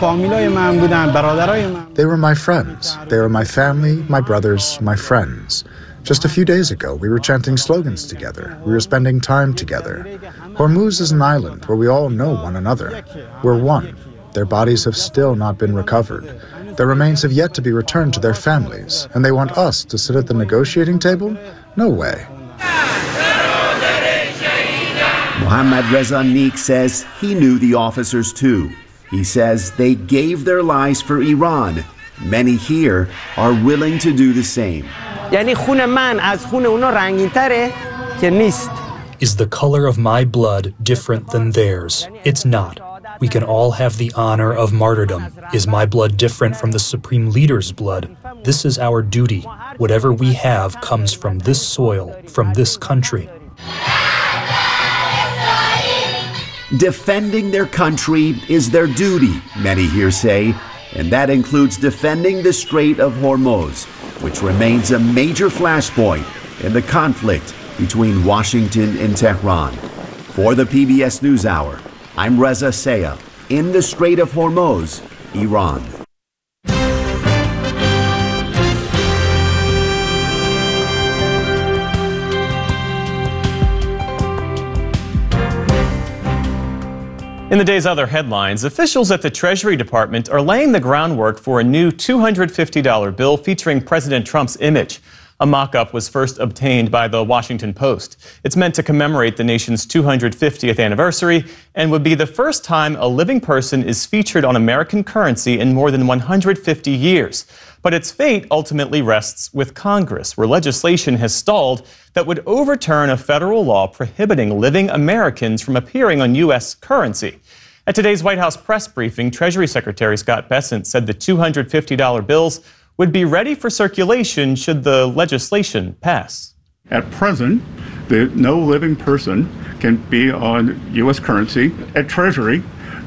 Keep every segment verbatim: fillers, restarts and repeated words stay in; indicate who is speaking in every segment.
Speaker 1: They were my friends. They were my family, my brothers, my friends. Just a few days ago, we were chanting slogans together. We were spending time together. Hormuz is an island where we all know one another. We're one. Their bodies have still not been recovered. Their remains have yet to be returned to their families, and they want us to sit at the negotiating table? No way.
Speaker 2: Mohammad Reza Neek says he knew the officers too. He says they gave their lives for Iran. Many here are willing to do the same.
Speaker 3: Is the color of my blood different than theirs? It's not. We can all have the honor of martyrdom. Is my blood different from the Supreme Leader's blood? This is our duty. Whatever we have comes from this soil, from this country.
Speaker 2: Defending their country is their duty, many here say, and that includes defending the Strait of Hormuz, which remains a major flashpoint in the conflict between Washington and Tehran. For the P B S NewsHour, I'm Reza Sayah in the Strait of Hormuz, Iran.
Speaker 4: In the day's other headlines, officials at the Treasury Department are laying the groundwork for a new two hundred fifty dollar bill featuring President Trump's image. A mock-up was first obtained by the Washington Post. It's meant to commemorate the nation's two hundred fiftieth anniversary and would be the first time a living person is featured on American currency in more than one hundred fifty years. But its fate ultimately rests with Congress, where legislation has stalled that would overturn a federal law prohibiting living Americans from appearing on U S currency. At today's White House press briefing, Treasury Secretary Scott Bessent said the two hundred fifty dollar bills would be ready for circulation should the legislation pass.
Speaker 5: At present, the, no living person can be on U S currency. At Treasury,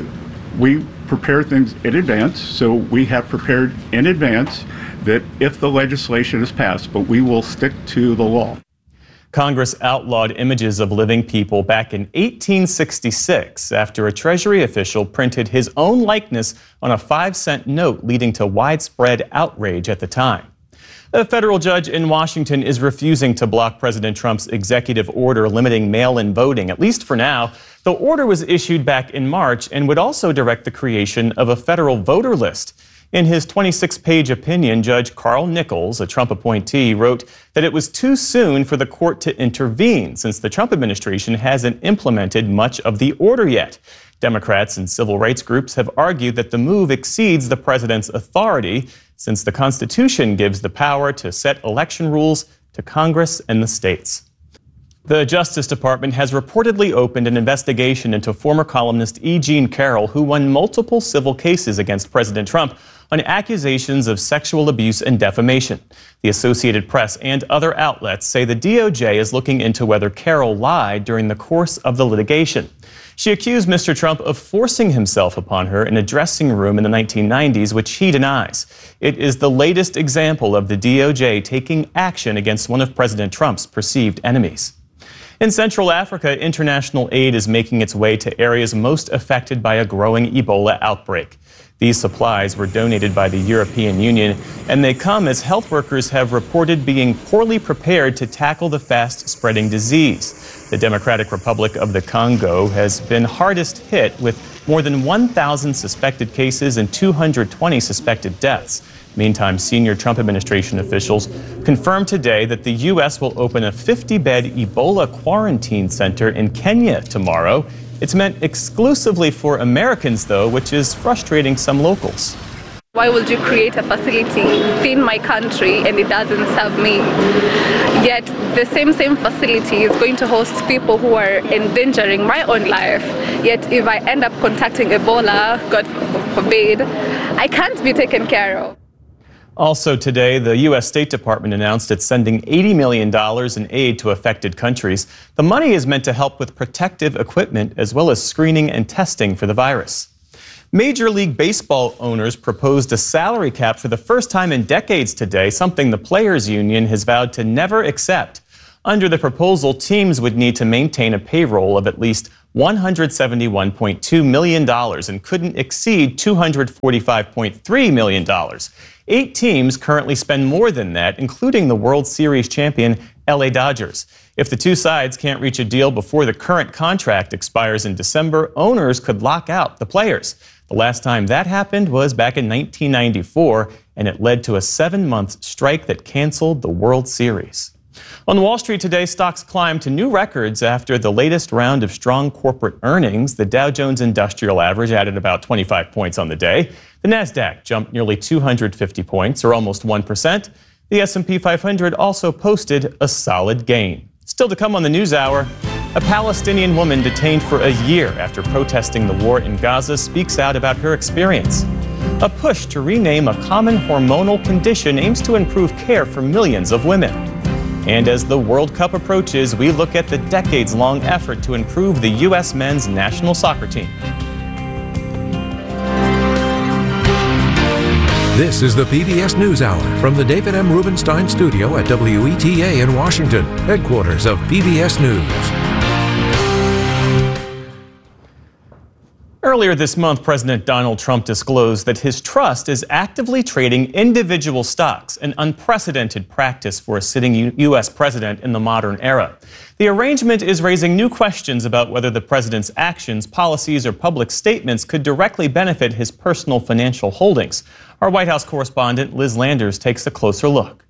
Speaker 5: we prepare things in advance, so we have prepared in advance that if the legislation is passed, but we will stick to the law.
Speaker 4: Congress outlawed images of living people back in eighteen sixty-six after a Treasury official printed his own likeness on a five cent note, leading to widespread outrage at the time. A federal judge in Washington is refusing to block President Trump's executive order limiting mail-in voting, at least for now. The order was issued back in March and would also direct the creation of a federal voter list. In his twenty-six page opinion, Judge Carl Nichols, a Trump appointee, wrote that it was too soon for the court to intervene since the Trump administration hasn't implemented much of the order yet. Democrats and civil rights groups have argued that the move exceeds the president's authority since the Constitution gives the power to set election rules to Congress and the states. The Justice Department has reportedly opened an investigation into former columnist E. Jean Carroll, who won multiple civil cases against President Trump on accusations of sexual abuse and defamation. The Associated Press and other outlets say the D O J is looking into whether Carroll lied during the course of the litigation. She accused Mister Trump of forcing himself upon her in a dressing room in the nineteen nineties, which he denies. It is the latest example of the D O J taking action against one of President Trump's perceived enemies. In Central Africa, international aid is making its way to areas most affected by a growing Ebola outbreak. These supplies were donated by the European Union, and they come as health workers have reported being poorly prepared to tackle the fast-spreading disease. The Democratic Republic of the Congo has been hardest hit with more than one thousand suspected cases and two hundred twenty suspected deaths. Meantime, senior Trump administration officials confirmed today that the U S will open a fifty bed Ebola quarantine center in Kenya tomorrow. It's meant exclusively for Americans, though, which is frustrating some locals.
Speaker 6: Why would you create a facility within my country and it doesn't serve me? Yet the same same facility is going to host people who are endangering my own life. Yet if I end up contacting Ebola, God forbid, I can't be taken care of.
Speaker 4: Also today, the U S State Department announced it's sending eighty million dollars in aid to affected countries. The money is meant to help with protective equipment as well as screening and testing for the virus. Major League Baseball owners proposed a salary cap for the first time in decades today, something the Players Union has vowed to never accept. Under the proposal, teams would need to maintain a payroll of at least one hundred seventy-one point two million dollars and couldn't exceed two hundred forty-five point three million dollars. Eight teams currently spend more than that, including the World Series champion L A Dodgers. If the two sides can't reach a deal before the current contract expires in December, owners could lock out the players. The last time that happened was back in nineteen ninety-four, and it led to a seven-month strike that canceled the World Series. On Wall Street today, stocks climbed to new records after the latest round of strong corporate earnings. The Dow Jones Industrial Average added about twenty-five points on the day. The Nasdaq jumped nearly two hundred fifty points, or almost one percent. The S and P five hundred also posted a solid gain. Still to come on the NewsHour, a Palestinian woman detained for a year after protesting the war in Gaza speaks out about her experience. A push to rename a common hormonal condition aims to improve care for millions of women. And as the World Cup approaches, we look at the decades-long effort to improve the U S men's national soccer team.
Speaker 7: This is the P B S NewsHour from the David M. Rubenstein Studio at W E T A in Washington, headquarters of P B S News.
Speaker 4: Earlier this month, President Donald Trump disclosed that his trust is actively trading individual stocks, an unprecedented practice for a sitting U S president in the modern era. The arrangement is raising new questions about whether the president's actions, policies, or public statements could directly benefit his personal financial holdings. Our White House correspondent Liz Landers takes a closer look.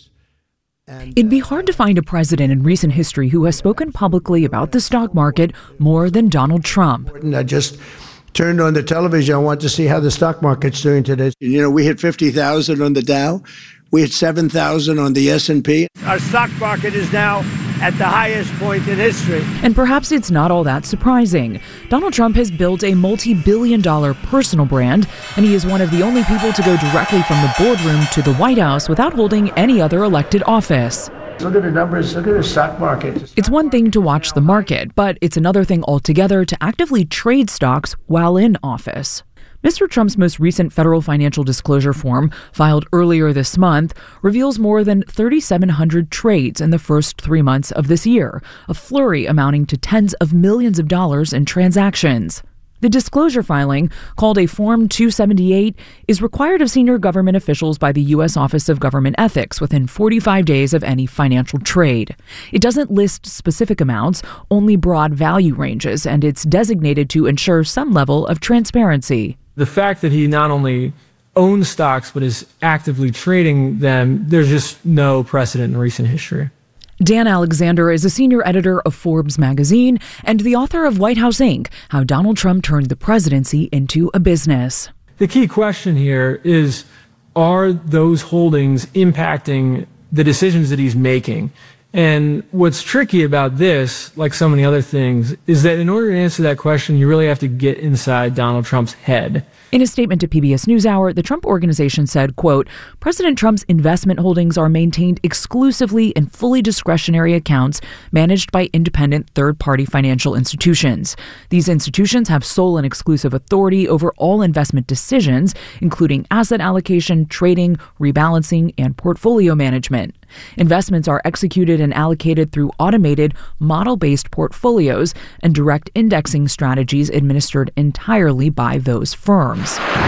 Speaker 8: It'd be hard to find a president in recent history who has spoken publicly about the stock market more than Donald Trump.
Speaker 9: I just turned on the television. I want to see how the stock market's doing today. You know, we hit fifty thousand on the Dow. We hit seven thousand on the S and P. Our stock market is now at the highest point in history.
Speaker 8: And perhaps it's not all that surprising. Donald Trump has built a multi-billion dollar personal brand, and he is one of the only people to go directly from the boardroom to the White House without holding any other elected office.
Speaker 9: Look at the numbers. Look at the stock market.
Speaker 8: It's one thing to watch the market, but it's another thing altogether to actively trade stocks while in office. Mister Trump's most recent federal financial disclosure form, filed earlier this month, reveals more than three thousand seven hundred trades in the first three months of this year, a flurry amounting to tens of millions of dollars in transactions. The disclosure filing, called a Form two seventy-eight, is required of senior government officials by the U S Office of Government Ethics within forty-five days of any financial trade. It doesn't list specific amounts, only broad value ranges, and it's designated to ensure some level of transparency.
Speaker 10: The fact that he not only owns stocks but is actively trading them, there's just no precedent in recent history.
Speaker 8: Dan Alexander is a senior editor of Forbes magazine and the author of White House Incorporated, How Donald Trump Turned the Presidency into a Business.
Speaker 10: The key question here is, are those holdings impacting the decisions that he's making? And what's tricky about this, like so many other things, is that in order to answer that question, you really have to get inside Donald Trump's head.
Speaker 8: In a statement to P B S NewsHour, the Trump Organization said, quote, President Trump's investment holdings are maintained exclusively in fully discretionary accounts managed by independent third-party financial institutions. These institutions have sole and exclusive authority over all investment decisions, including asset allocation, trading, rebalancing, and portfolio management. Investments are executed and allocated through automated, model-based portfolios and direct indexing strategies administered entirely by those firms.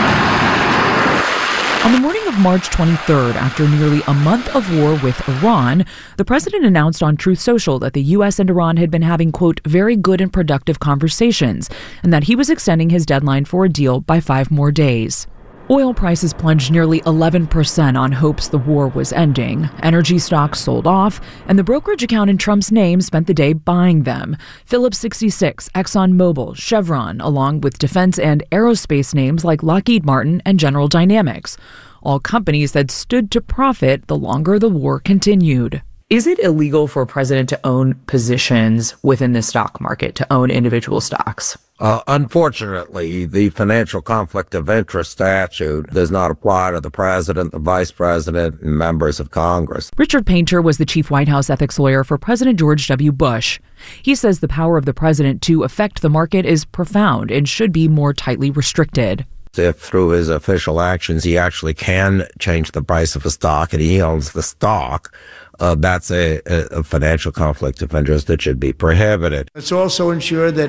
Speaker 8: On the morning of March twenty-third, after nearly a month of war with Iran, the president announced on Truth Social that the U S and Iran had been having, quote, very good and productive conversations, and that he was extending his deadline for a deal by five more days. Oil prices plunged nearly eleven percent on hopes the war was ending. Energy stocks sold off, and the brokerage account in Trump's name spent the day buying them. Phillips sixty-six, ExxonMobil, Chevron, along with defense and aerospace names like Lockheed Martin and General Dynamics, all companies that stood to profit the longer the war continued.
Speaker 11: Is it illegal for a president to own positions within the stock market, to own individual stocks?
Speaker 12: Uh, unfortunately, the financial conflict of interest statute does not apply to the president, the vice president, and members of Congress.
Speaker 8: Richard Painter was the chief White House ethics lawyer for President George W. Bush. He says the power of the president to affect the market is profound and should be more tightly restricted.
Speaker 12: If through his official actions he actually can change the price of a stock and he owns the stock, uh, that's a, a financial conflict of interest that should be prohibited.
Speaker 9: Let's also ensure that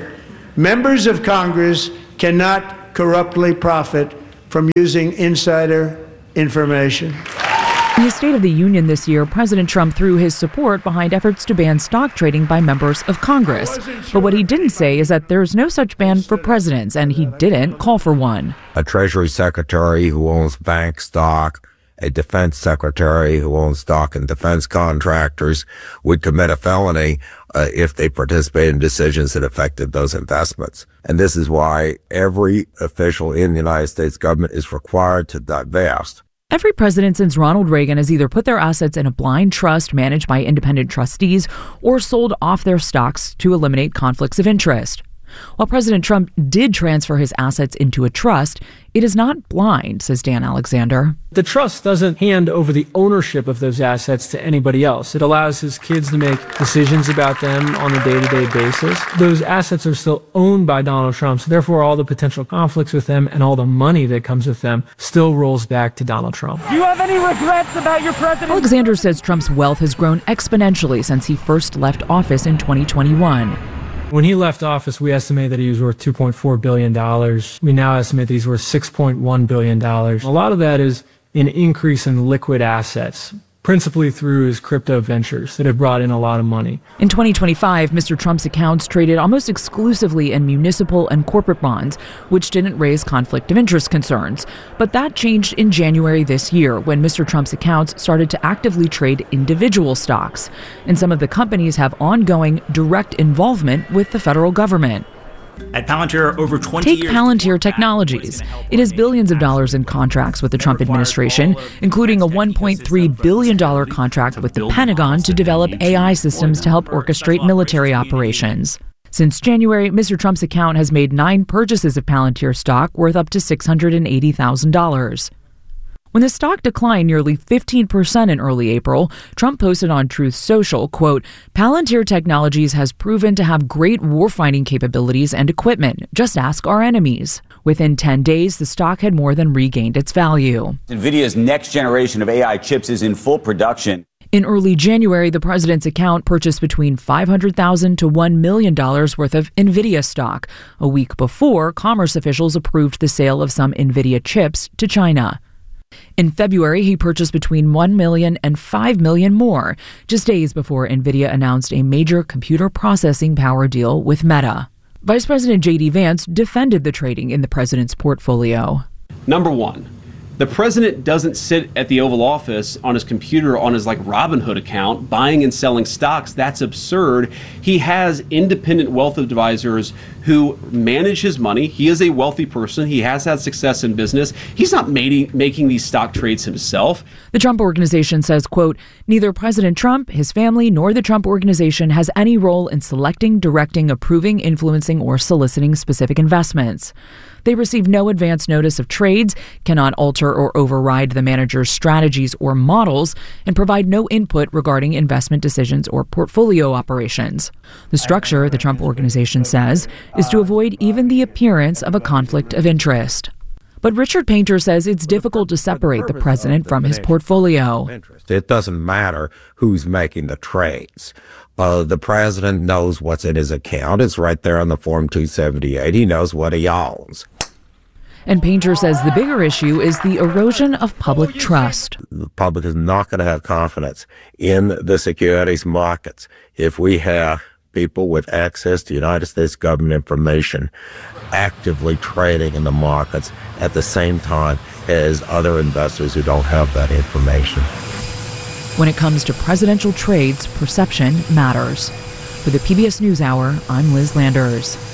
Speaker 9: Members of Congress cannot corruptly profit from using insider information.
Speaker 8: In his State of the Union this year, President Trump threw his support behind efforts to ban stock trading by members of Congress. But what he didn't say is that there's no such ban for presidents, and he didn't call for one.
Speaker 12: A Treasury Secretary who owns bank stock, a defense secretary who owns stock in defense contractors would commit a felony uh, if they participate in decisions that affected those investments. And this is why every official in the United States government is required to divest.
Speaker 8: Every president since Ronald Reagan has either put their assets in a blind trust managed by independent trustees or sold off their stocks to eliminate conflicts of interest. While President Trump did transfer his assets into a trust, it is not blind, says Dan Alexander.
Speaker 10: The trust doesn't hand over the ownership of those assets to anybody else. It allows his kids to make decisions about them on a day-to-day basis. Those assets are still owned by Donald Trump, so therefore all the potential conflicts with them and all the money that comes with them still rolls back to Donald Trump.
Speaker 13: Do you have any regrets about your presidency?
Speaker 8: Alexander says Trump's wealth has grown exponentially since he first left office in twenty twenty-one.
Speaker 10: When he left office, we estimated that he was worth two point four billion dollars. We now estimate that he's worth six point one billion dollars. A lot of that is an increase in liquid assets, principally through his crypto ventures that have brought in a lot of money.
Speaker 8: In twenty twenty-five, Mister Trump's accounts traded almost exclusively in municipal and corporate bonds, which didn't raise conflict of interest concerns. But that changed in January this year when Mister Trump's accounts started to actively trade individual stocks. And some of the companies have ongoing direct involvement with the federal government.
Speaker 14: At Palantir, over twenty
Speaker 8: Take
Speaker 14: years.
Speaker 8: Palantir Technologies. It has billions of dollars in contracts with the Trump administration, including a one point three billion dollars contract with the Pentagon to develop A I systems to help orchestrate military operations. Since January, Mister Trump's account has made nine purchases of Palantir stock worth up to six hundred eighty thousand dollars. When the stock declined nearly fifteen percent in early April, Trump posted on Truth Social, quote, "Palantir Technologies has proven to have great warfighting capabilities and equipment. Just ask our enemies." Within ten days, the stock had more than regained its value.
Speaker 15: NVIDIA's next generation of A I chips is in full production.
Speaker 8: In early January, the president's account purchased between five hundred thousand dollars to one million dollars worth of NVIDIA stock. A week before, commerce officials approved the sale of some NVIDIA chips to China. In February, he purchased between one million dollars and five million dollars more, just days before NVIDIA announced a major computer processing power deal with Meta. Vice President J D Vance defended the trading in the president's portfolio.
Speaker 16: Number one, the president doesn't sit at the Oval Office on his computer on his like Robinhood account buying and selling stocks. That's absurd. He has independent wealth advisors who manage his money. He is a wealthy person. He has had success in business. He's not making, making these stock trades himself.
Speaker 8: The Trump Organization says, quote, "Neither President Trump, his family, nor the Trump Organization has any role in selecting, directing, approving, influencing, or soliciting specific investments. They receive no advance notice of trades, cannot alter or override the manager's strategies or models, and provide no input regarding investment decisions or portfolio operations." The structure, the Trump Organization says, is to avoid even the appearance of a conflict of interest. But Richard Painter says it's difficult to separate the president from his portfolio.
Speaker 12: It doesn't matter who's making the trades. Uh, the president knows what's in his account. It's right there on the Form two seventy-eight. He knows what he owns.
Speaker 8: And Painter says the bigger issue is the erosion of public trust.
Speaker 12: The public is not going to have confidence in the securities markets if we have people with access to United States government information actively trading in the markets at the same time as other investors who don't have that information.
Speaker 8: When it comes to presidential trades, perception matters. For the P B S NewsHour, I'm Liz Landers.